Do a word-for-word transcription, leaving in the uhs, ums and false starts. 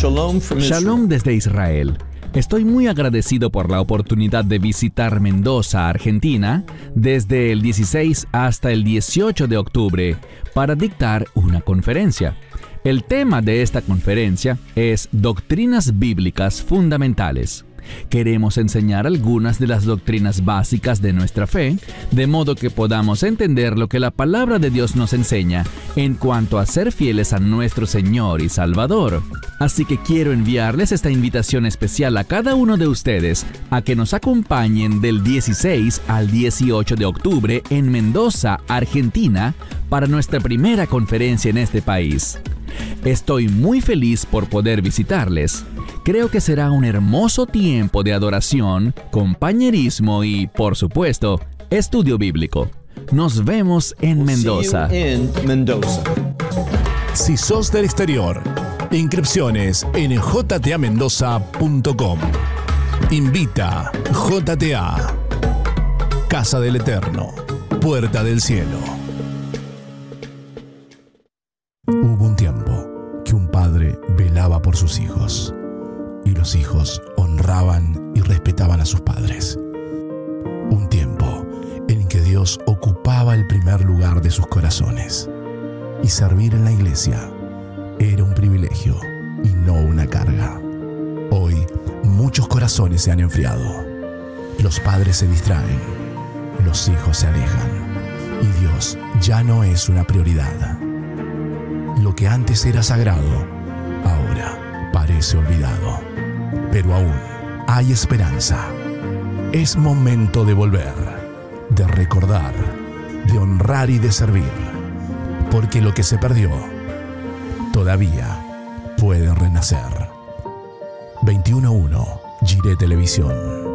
Shalom from Israel. Shalom desde Israel. Estoy muy agradecido por la oportunidad de visitar Mendoza, Argentina, desde el dieciséis hasta el dieciocho de octubre para dictar una conferencia. El tema de esta conferencia es Doctrinas Bíblicas Fundamentales. Queremos enseñar algunas de las doctrinas básicas de nuestra fe, de modo que podamos entender lo que la palabra de Dios nos enseña en cuanto a ser fieles a nuestro Señor y Salvador. Así que quiero enviarles esta invitación especial a cada uno de ustedes a que nos acompañen del dieciséis al dieciocho de octubre en Mendoza, Argentina, para nuestra primera conferencia en este país. Estoy muy feliz por poder visitarles. Creo que será un hermoso tiempo de adoración, compañerismo y, por supuesto, estudio bíblico. Nos vemos en Mendoza. See you in Mendoza. Si sos del exterior, inscripciones en j t a mendoza punto com. Invita J T A. Casa del Eterno, Puerta del Cielo. Hubo un tiempo que un padre velaba por sus hijos, y los hijos honraban y respetaban a sus padres. Un tiempo en que Dios ocupaba el primer lugar de sus corazones, y servir en la iglesia era un privilegio y no una carga. Hoy, muchos corazones se han enfriado. Los padres se distraen, los hijos se alejan, y Dios ya no es una prioridad. Lo que antes era sagrado, ahora parece olvidado. Pero aún hay esperanza. Es momento de volver, de recordar, de honrar y de servir. Porque lo que se perdió todavía puede renacer. veintiuno uno Jiré Televisión.